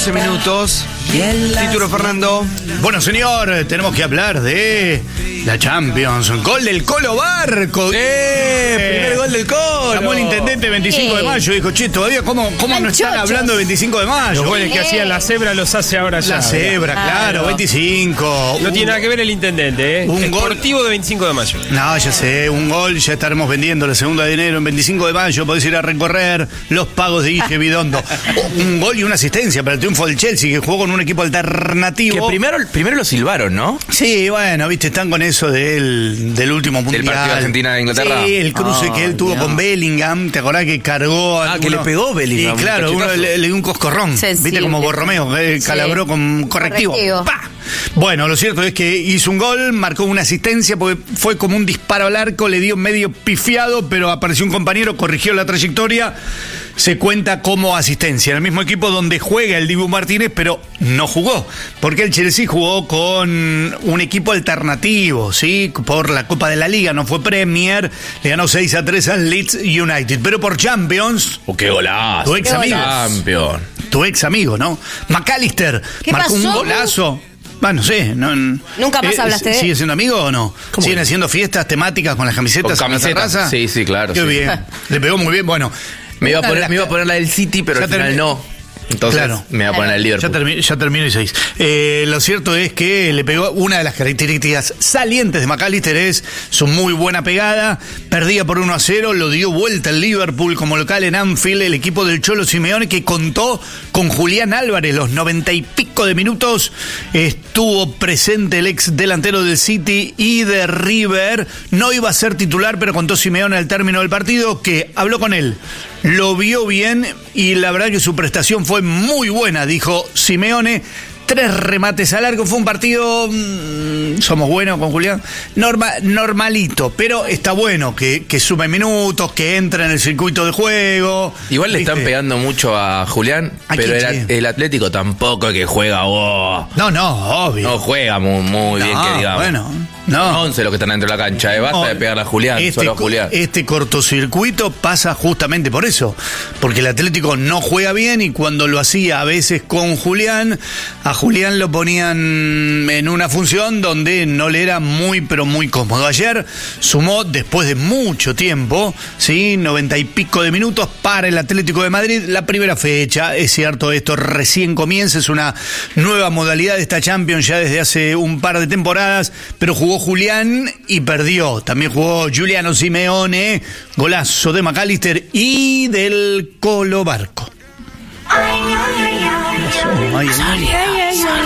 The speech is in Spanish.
12 minutos. Título, Fernando. Bueno, señor, tenemos que hablar de la Champions. Gol del Colo Barco. Primer gol del Colo. Llamó el intendente 25 de mayo. Dijo, che, todavía, ¿cómo no están hablando de 25 de mayo? Los goles que hacía la Cebra los hace ahora ya. La Cebra, claro, 25. No tiene nada que ver el intendente, ¿eh? Un gol Deportivo de 25 de mayo. No, ya sé, un gol, ya estaremos vendiendo la 2 de enero en 25 de mayo, podés ir a recorrer los pagos de Ige Bidondo. Un gol y una asistencia para el triunfo del Chelsea, que jugó con un equipo alternativo. Que primero lo silbaron, ¿no? Sí, bueno, viste, están con eso del último mundial. ¿Del partido de Argentina de Inglaterra? Sí, el cruce que él tuvo con Bellingham, ¿te acordás que cargó? Que le pegó Bellingham. Y claro, uno le dio un coscorrón, Sensible. viste, como Borromeo, que calabró con correctivo. ¡Pah! Bueno, lo cierto es que hizo un gol, marcó una asistencia, porque fue como un disparo al arco, le dio medio pifiado, pero apareció un compañero, corrigió la trayectoria, se cuenta como asistencia. En el mismo equipo donde juega el Dibu Martínez, pero no jugó, porque el Chelsea jugó con un equipo alternativo, ¿sí? Por la Copa de la Liga, no fue Premier, le ganó 6-3 al Leeds United, pero por Champions... ¡Qué golazo! Tu ex amigo. Campeón. Tu ex amigo, ¿no? McAllister ¿Qué marcó un pasó? golazo. No sé. ¿Nunca más hablaste de él? ¿Sigue siendo amigo o no? ¿Siguen haciendo fiestas temáticas con las camisetas en la terraza? Sí, claro. Qué sí. bien. Le pegó muy bien. Bueno. Me iba a poner la del City, pero Ya al final no. Entonces me iba a poner la del Liverpool. Ya terminó y 6. Lo cierto es que le pegó. Una de las características salientes de McAllister es su muy buena pegada. Perdía por 1-0, lo dio vuelta el Liverpool como local en Anfield, el equipo del Cholo Simeone, que contó con Julián Álvarez. Los 90 y pico de minutos estuvo presente el ex delantero del City y de River. No iba a ser titular, pero contó Simeone al término del partido que habló con él, lo vio bien y la verdad que su prestación fue muy buena, dijo Simeone. 3 remates al arco, fue un partido, somos buenos con Julián, normalito, pero está bueno que sume minutos, que entra en el circuito de juego. Igual le están pegando mucho a Julián, pero el Atlético tampoco es que juega vos. No, obvio. No juega muy bien, que digamos. Bueno, no. 11 los que están dentro de la cancha, basta de pegarle a Julián, solo a Julián. Este cortocircuito pasa justamente por eso, porque el Atlético no juega bien y cuando lo hacía a veces con Julián, a Julián lo ponían en una función donde no le era muy, pero muy cómodo. Ayer sumó, después de mucho tiempo, ¿sí? 90 y pico de minutos para el Atlético de Madrid. La primera fecha, es cierto, esto recién comienza, es una nueva modalidad de esta Champions ya desde hace un par de temporadas, pero jugó Julián y perdió. También jugó Giuliano Simeone, golazo de McAllister y del Colo Barco. Ay.